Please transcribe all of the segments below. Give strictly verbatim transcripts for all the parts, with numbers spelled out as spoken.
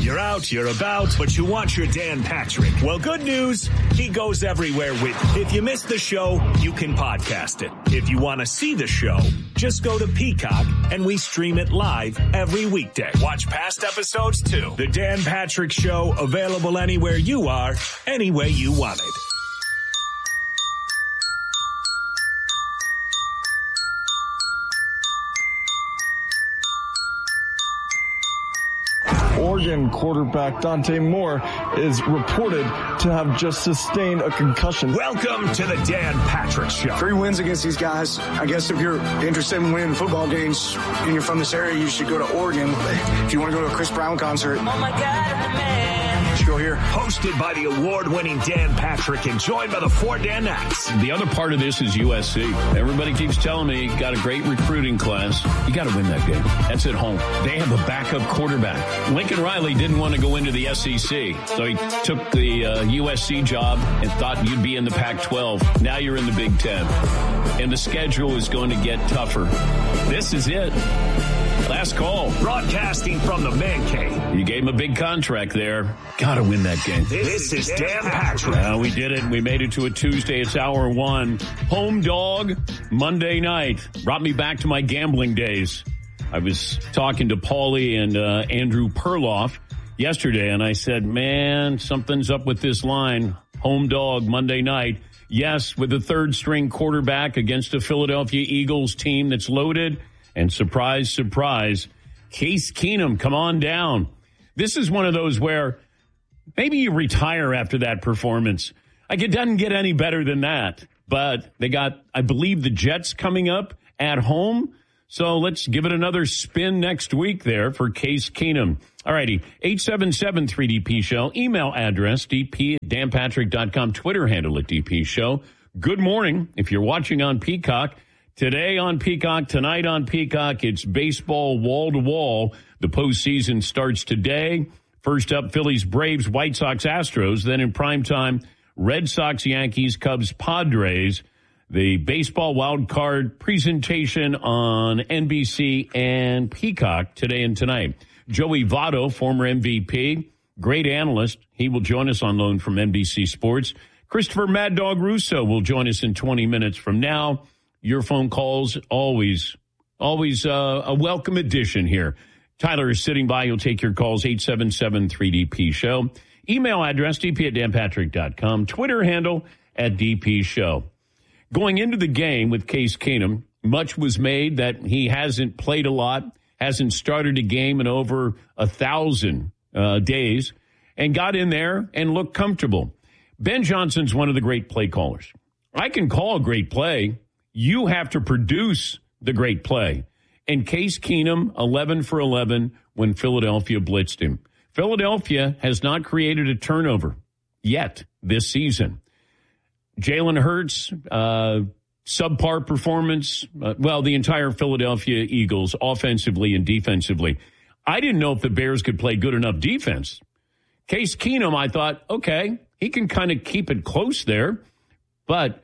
You're out, you're about, but you want your Dan Patrick. Well, good news, he goes everywhere with you. If you missed the show, you can podcast it. If you want to see the show, just go to Peacock and we stream it live every weekday. Watch past episodes too. The Dan Patrick Show, available anywhere you are, any way you want it. Oregon quarterback Dante Moore is reported to have just sustained a concussion. Welcome to the Dan Patrick Show. Three wins against these guys. I guess if you're interested in winning football games and you're from this area, you should go to Oregon. If you want to go to a Chris Brown concert, oh my God, man, you should go here. Hosted by the award-winning Dan Patrick and joined by the four Danettes. The other part of this is U S C. Everybody keeps telling me you got a great recruiting class. You got to win that game. That's at home. They have a backup quarterback. Lincoln Riley didn't want to go into the S E C, so he took the uh, U S C job and thought you'd be in the Pac twelve. Now you're in the Big Ten, and the schedule is going to get tougher. This is it. Last call. Broadcasting from the man cave. You gave him a big contract there. Got to win that game. This, this is Dan Patrick. Uh, we did it. We made it to a Tuesday. It's hour one. Home dog, Monday night. Brought me back to my gambling days. I was talking to Paulie and uh, Andrew Perloff yesterday, and I said, man, something's up with this line. Home dog, Monday night. Yes, with the third-string quarterback against a Philadelphia Eagles team that's loaded. And surprise, surprise, Case Keenum, come on down. This is one of those where maybe you retire after that performance. Like, it doesn't get any better than that. But they got, I believe, the Jets coming up at home. So let's give it another spin next week there for Case Keenum. All righty, eight seven seven three D P Show. Email address, d p at dan patrick dot com. Twitter handle at D P Show. Good morning. If you're watching on Peacock, today on Peacock, tonight on Peacock, it's baseball wall-to-wall. The postseason starts today. First up, Phillies, Braves, White Sox, Astros. Then in primetime, Red Sox, Yankees, Cubs, Padres. The baseball wild card presentation on N B C and Peacock today and tonight. Joey Votto, former M V P, great analyst. He will join us on loan from N B C Sports. Christopher Mad Dog Russo will join us in twenty minutes from now. Your phone calls, always, always uh, a welcome addition here. Tyler is sitting by. You'll take your calls, eight seven seven three D P Show. Email address, d p at dan patrick dot com. Twitter handle, at D P Show. Going into the game with Case Keenum, much was made that he hasn't played a lot, hasn't started a game in over a thousand uh, days, and got in there and looked comfortable. Ben Johnson's one of the great play callers. I can call a great play. You have to produce the great play. And Case Keenum, eleven for eleven when Philadelphia blitzed him. Philadelphia has not created a turnover yet this season. Jalen Hurts, uh, subpar performance. Uh, well, the entire Philadelphia Eagles, offensively and defensively. I didn't know if the Bears could play good enough defense. Case Keenum, I thought, okay, he can kind of keep it close there. But,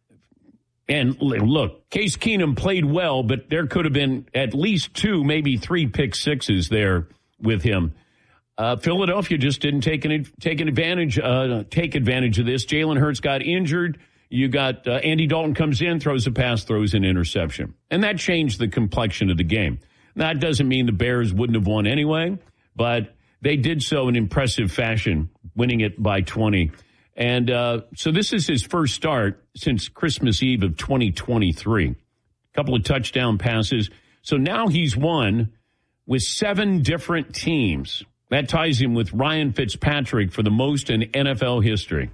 and look, Case Keenum played well, but there could have been at least two, maybe three pick sixes there with him. Uh, Philadelphia just didn't take an, take an advantage, uh, take advantage of this. Jalen Hurts got injured. You got uh, Andy Dalton comes in, throws a pass, throws an interception. And that changed the complexion of the game. That doesn't mean the Bears wouldn't have won anyway, but they did so in impressive fashion, winning it by twenty. And uh, so this is his first start since Christmas Eve of twenty twenty-three. A couple of touchdown passes. So now he's won with seven different teams. That ties him with Ryan Fitzpatrick for the most in N F L history.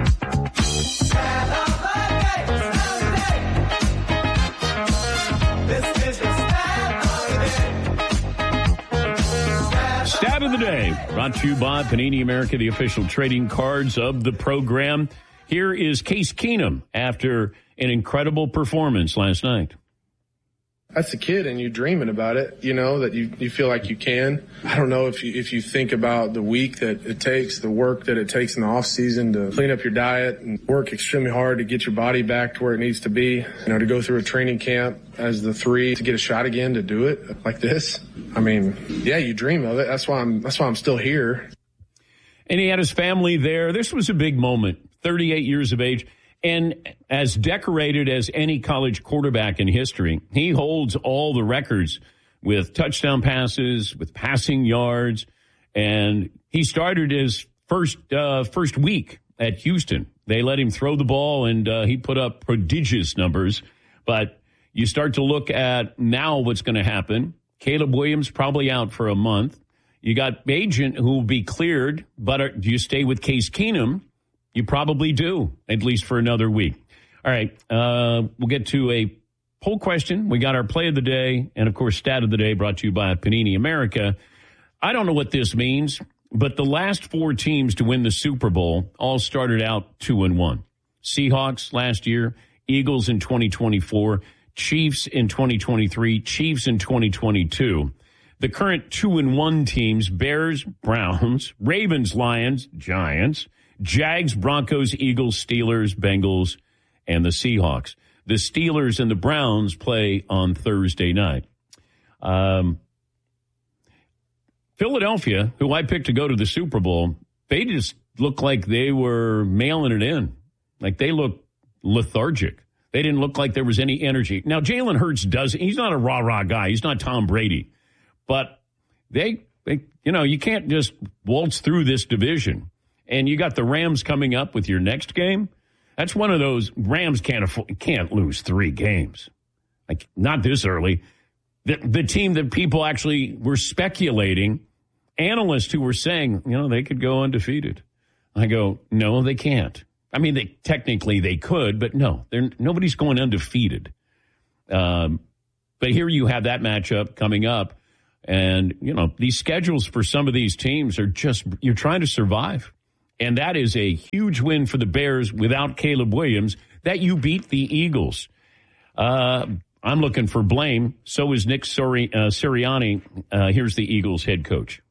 Stat of the day, brought to you by Panini America, the official trading cards of the program. Here is Case Keenum after an incredible performance last night. That's a kid and you dreaming about it, you know, that you, you feel like you can. I don't know if you, if you think about the week that it takes, the work that it takes in the off season to clean up your diet and work extremely hard to get your body back to where it needs to be, you know, to go through a training camp as the three to get a shot again to do it like this. I mean, yeah, you dream of it. That's why I'm, that's why I'm still here. And he had his family there. This was a big moment, thirty-eight years of age. And as decorated as any college quarterback in history, he holds all the records with touchdown passes, with passing yards. And he started his first uh, first week at Houston. They let him throw the ball, and uh, he put up prodigious numbers. But you start to look at now what's going to happen. Caleb Williams probably out for a month. You got Bagent who will be cleared, but are, do you stay with Case Keenum? You probably do, at least for another week. All right, uh, we'll get to a poll question. We got our play of the day, and, of course, stat of the day brought to you by Panini America. I don't know what this means, but the last four teams to win the Super Bowl all started out two and one. Seahawks last year, Eagles in twenty twenty-four, Chiefs in twenty twenty-three, Chiefs in twenty twenty-two. The current two and one teams, Bears, Browns, Ravens, Lions, Giants, Jags, Broncos, Eagles, Steelers, Bengals, and the Seahawks. The Steelers and the Browns play on Thursday night. Um, Philadelphia, who I picked to go to the Super Bowl, they just look like they were mailing it in. Like they look lethargic. They didn't look like there was any energy. Now, Jalen Hurts does. He's not a rah-rah guy. He's not Tom Brady. But they, they, you know, you can't just waltz through this division. And you got the Rams coming up with your next game. That's one of those Rams can't afford, can't lose three games. Like not this early. The, the team that people actually were speculating, analysts who were saying, you know, they could go undefeated. I go, no, they can't. I mean, they technically they could, but no, they're, nobody's going undefeated. Um, but here you have that matchup coming up. And, you know, these schedules for some of these teams are just, you're trying to survive. And that is a huge win for the Bears without Caleb Williams, that you beat the Eagles. Uh, I'm looking for blame. So is Nick Sori- uh, Sirianni. Uh, here's the Eagles head coach.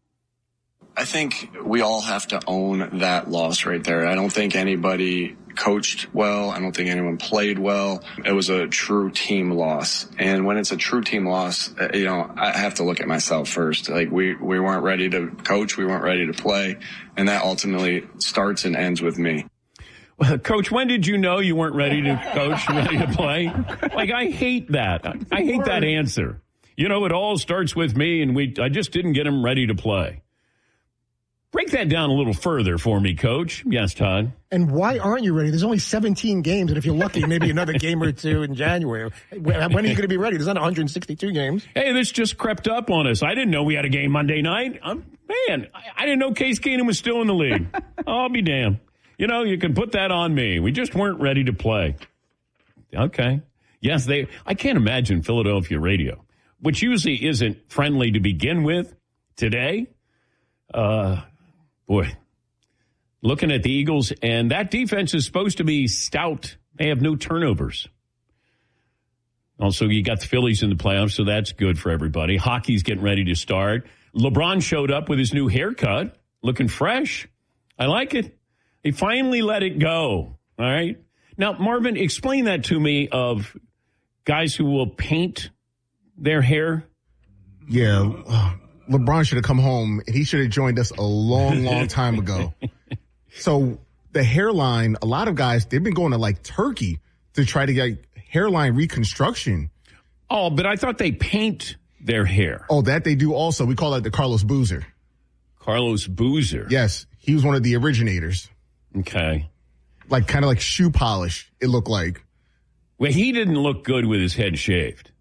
I think we all have to own that loss right there. I don't think anybody coached well. I don't think anyone played well. It was a true team loss. And when it's a true team loss, you know, I have to look at myself first. Like we, we weren't ready to coach. We weren't ready to play. And that ultimately starts and ends with me. Well, Coach, when did you know you weren't ready to coach, ready to play? Like, I hate that. I hate that answer. You know, it all starts with me, and we. I just didn't get him ready to play. Break that down a little further for me, Coach. Yes, Todd. And why aren't you ready? There's only seventeen games, and if you're lucky, maybe another game or two in January. When are you going to be ready? There's not one hundred sixty-two games. Hey, this just crept up on us. I didn't know we had a game Monday night. I'm, man, I, I didn't know Case Keenum was still in the league. I'll be damned. You know, you can put that on me. We just weren't ready to play. Okay. Yes, they. I can't imagine Philadelphia radio, which usually isn't friendly to begin with, today. Uh... Boy, looking at the Eagles, and that defense is supposed to be stout. They have no turnovers. Also, you got the Phillies in the playoffs, so that's good for everybody. Hockey's getting ready to start. LeBron showed up with his new haircut, looking fresh. I like it. He finally let it go. All right. Now, Marvin, explain that to me of guys who will paint their hair. Yeah. LeBron should have come home, and he should have joined us a long, long time ago. So the hairline, a lot of guys, they've been going to, like, Turkey to try to get hairline reconstruction. Oh, but I thought they paint their hair. Oh, that they do also. We call that the Carlos Boozer. Carlos Boozer. Yes. He was one of the originators. Okay. Like, kind of like shoe polish, it looked like. Well, he didn't look good with his head shaved.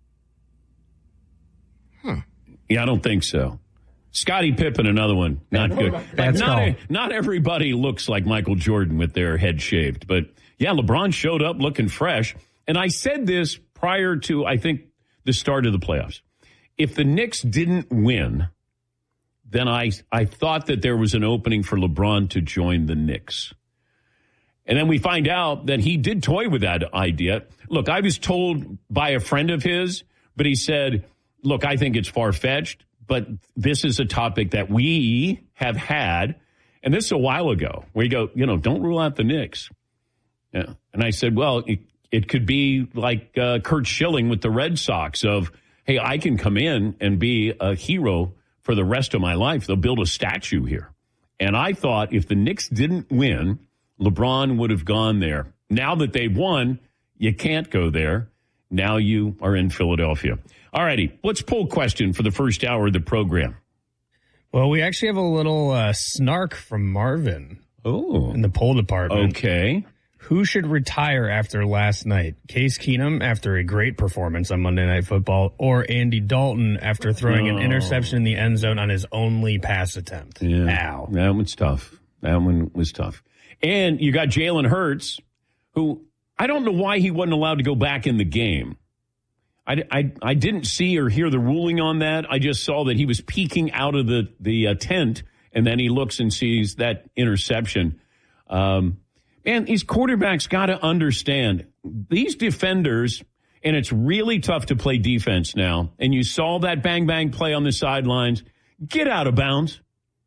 Huh. Yeah, I don't think so. Scottie Pippen, another one. Not good. That's not, all. not everybody looks like Michael Jordan with their head shaved. But, yeah, LeBron showed up looking fresh. And I said this prior to, I think, the start of the playoffs. If the Knicks didn't win, then I, I thought that there was an opening for LeBron to join the Knicks. And then we find out that he did toy with that idea. Look, I was told by a friend of his, but he said, look, I think it's far-fetched, but this is a topic that we have had, and this is a while ago, where you go, you know, don't rule out the Knicks. Yeah. And I said, well, it, it could be like uh, Curt Schilling with the Red Sox of, hey, I can come in and be a hero for the rest of my life. They'll build a statue here. And I thought if the Knicks didn't win, LeBron would have gone there. Now that they've won, you can't go there. Now you are in Philadelphia. All righty, let's pull a question for the first hour of the program. Well, we actually have a little uh, snark from Marvin. Oh. In the poll department. Okay. Who should retire after last night? Case Keenum after a great performance on Monday Night Football, or Andy Dalton after throwing oh. an interception in the end zone on his only pass attempt? Yeah. Ow. That one's tough. That one was tough. And you got Jalen Hurts, who I don't know why he wasn't allowed to go back in the game. I, I, I didn't see or hear the ruling on that. I just saw that he was peeking out of the, the uh, tent, and then he looks and sees that interception. Um, man, these quarterbacks got to understand these defenders, and it's really tough to play defense now. And you saw that bang-bang play on the sidelines. Get out of bounds.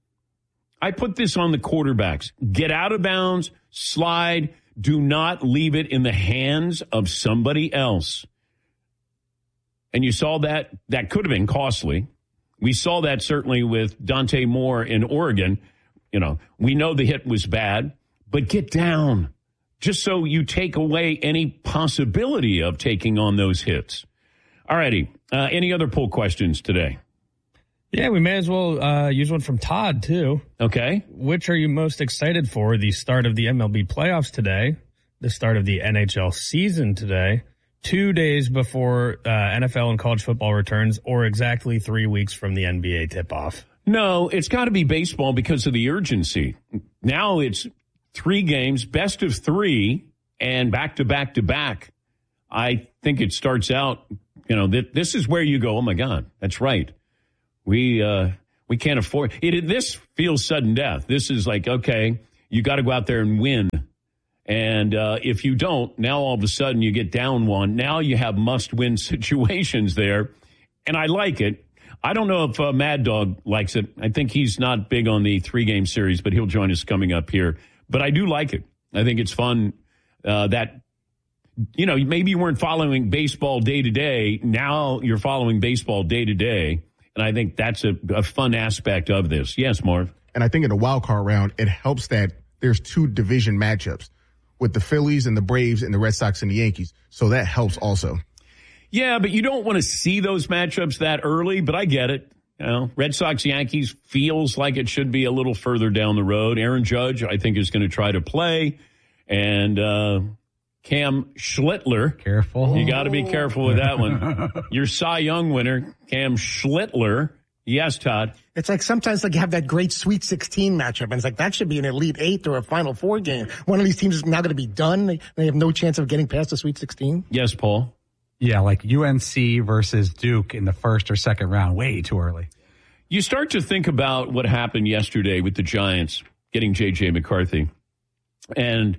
I put this on the quarterbacks. Get out of bounds, slide. Do not leave it in the hands of somebody else. And you saw that. That could have been costly. We saw that certainly with Dante Moore in Oregon. You know, we know the hit was bad, but get down just so you take away any possibility of taking on those hits. All righty. Uh, any other poll questions today? Yeah, we may as well uh, use one from Todd, too. Okay. Which are you most excited for? The start of the M L B playoffs today, the start of the N H L season today, two days before uh, N F L and college football returns, or exactly three weeks from the N B A tip-off? No, it's got to be baseball because of the urgency. Now it's three games, best of three, and back-to-back-to-back. I think it starts out, you know, th- this is where you go, oh, my God, that's right. We uh, we can't afford it. This feels sudden death. This is like, okay, you got to go out there and win. And uh, if you don't, now all of a sudden you get down one. Now you have must-win situations there. And I like it. I don't know if uh, Mad Dog likes it. I think he's not big on the three-game series, but he'll join us coming up here. But I do like it. I think it's fun uh, that, you know, maybe you weren't following baseball day-to-day. Now you're following baseball day-to-day. And I think that's a, a fun aspect of this. Yes, Marv? And I think in the wild card round, it helps that there's two division matchups with the Phillies and the Braves and the Red Sox and the Yankees. So that helps also. Yeah, but you don't want to see those matchups that early, but I get it. You know, Red Sox, Yankees feels like it should be a little further down the road. Aaron Judge, I think, is going to try to play. And uh, Cam Schlittler. Careful. You got to be careful with that one. Your Cy Young winner, Cam Schlittler. Yes, Todd. It's like sometimes like you have that great Sweet sixteen matchup, and it's like that should be an Elite Eight or a Final Four game. One of these teams is now going to be done. They, they have no chance of getting past the Sweet sixteen. Yes, Paul. Yeah, like U N C versus Duke in the first or second round. Way too early. You start to think about what happened yesterday with the Giants getting J J McCarthy. And,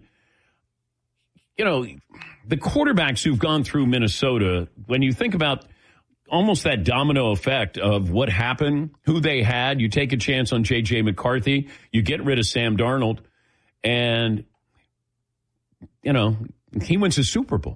you know, the quarterbacks who've gone through Minnesota, when you think about almost that domino effect of what happened, who they had, you take a chance on J J McCarthy, you get rid of Sam Darnold, and, you know, he wins the Super Bowl.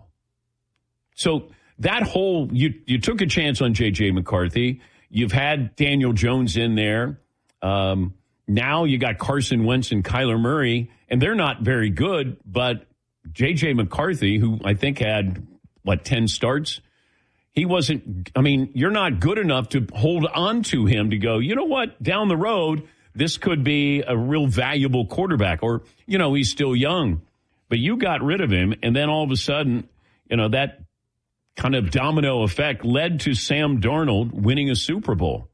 So that whole, you, you took a chance on J J McCarthy. You've had Daniel Jones in there. Um, now you got Carson Wentz and Kyler Murray, and they're not very good, but J J McCarthy, who I think had, what, ten starts, he wasn't, I mean, you're not good enough to hold on to him to go, you know what, down the road, this could be a real valuable quarterback. Or, you know, he's still young. But you got rid of him, and then all of a sudden, you know, that kind of domino effect led to Sam Darnold winning a Super Bowl.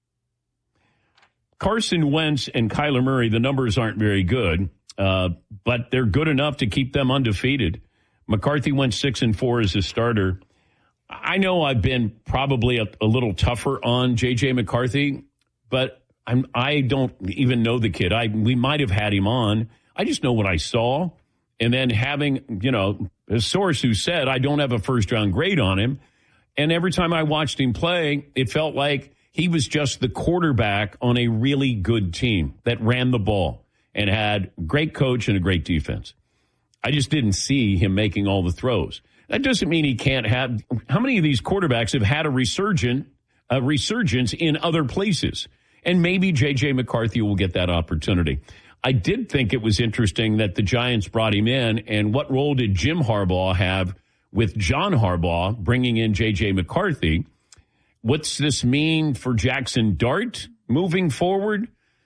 Carson Wentz and Kyler Murray, the numbers aren't very good, uh, but they're good enough to keep them undefeated. McCarthy went six and four as a starter. I know I've been probably a, a little tougher on J J McCarthy, but I'm, I don't even know the kid. I we might have had him on. I just know what I saw. And then having, you know, a source who said I don't have a first-round grade on him. And every time I watched him play, it felt like he was just the quarterback on a really good team that ran the ball and had a great coach and a great defense. I just didn't see him making all the throws. That doesn't mean he can't have. How many of these quarterbacks have had a resurgent, a resurgence in other places? And maybe J J. McCarthy will get that opportunity. I did think it was interesting that the Giants brought him in, and what role did Jim Harbaugh have with John Harbaugh bringing in J J. McCarthy? What's this mean for Jackson Dart moving forward?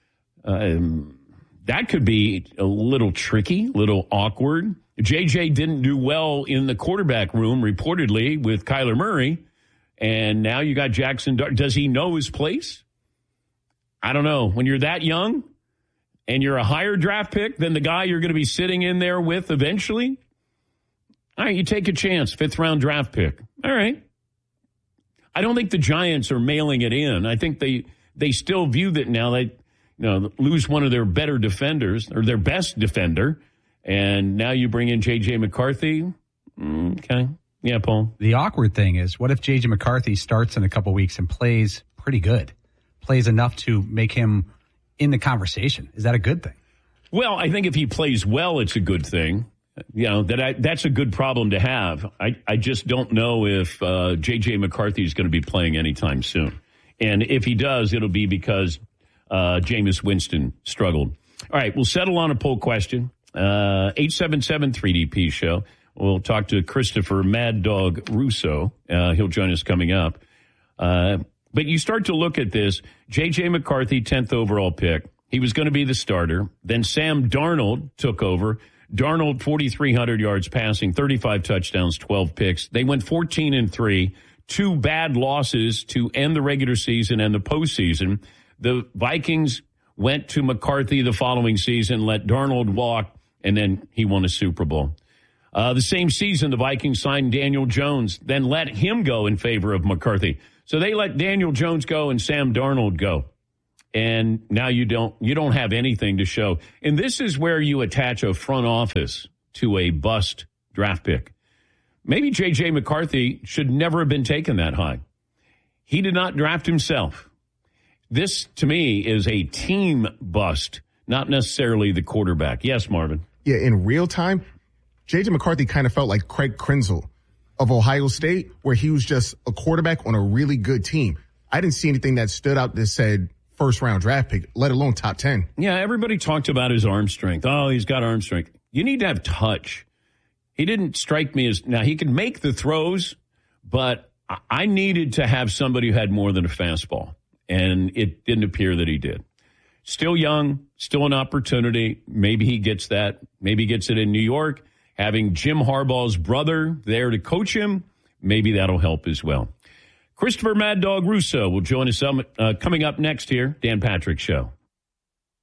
Um, that could be a little tricky, a little awkward. J J didn't do well in the quarterback room, reportedly, with Kyler Murray, and now you got Jackson Dart. Does he know his place? I don't know. When you're that young and you're a higher draft pick than the guy you're going to be sitting in there with eventually, all right, you take a chance, fifth-round draft pick. All right. I don't think the Giants are mailing it in. I think they they still view that now they you know, lose one of their better defenders or their best defender, and now you bring in J J. McCarthy. Okay. Yeah, Paul. The awkward thing is, what if J J. McCarthy starts in a couple weeks and plays pretty good, plays enough to make him in the conversation? Is that a good thing? Well, I think if he plays well, it's a good thing. You know, that I, that's a good problem to have. I, I just don't know if uh, J J. McCarthy is going to be playing anytime soon. And if he does, it'll be because uh, Jameis Winston struggled. All right, we'll settle on a poll question. Uh, eight seven seven three D P show. We'll talk to Christopher Mad Dog Russo. Uh, he'll join us coming up. Uh, but you start to look at this. J J. McCarthy, tenth overall pick. He was going to be the starter. Then Sam Darnold took over. Darnold, forty-three hundred yards passing, thirty-five touchdowns, twelve picks. They went fourteen and three, two bad losses to end the regular season and the postseason. The Vikings went to McCarthy the following season, let Darnold walk, and then he won a Super Bowl. Uh, the same season, the Vikings signed Daniel Jones, then let him go in favor of McCarthy. So they let Daniel Jones go and Sam Darnold go. And now you don't you don't have anything to show. And this is where you attach a front office to a bust draft pick. Maybe J J. McCarthy should never have been taken that high. He did not draft himself. This, to me, is a team bust, not necessarily the quarterback. Yes, Marvin. Yeah, in real time, J J. McCarthy kind of felt like Craig Krenzel of Ohio State, where he was just a quarterback on a really good team. I didn't see anything that stood out that said first round draft pick, let alone top ten. Yeah, everybody talked about his arm strength. Oh, he's got arm strength. You need to have touch. He didn't strike me as, now he could make the throws, but I needed to have somebody who had more than a fastball, and it didn't appear that he did. Still young, still an opportunity. Maybe he gets that. Maybe he gets it in New York. Having Jim Harbaugh's brother there to coach him, maybe that'll help as well. Christopher Mad Dog Russo will join us up, uh, coming up next here, Dan Patrick Show.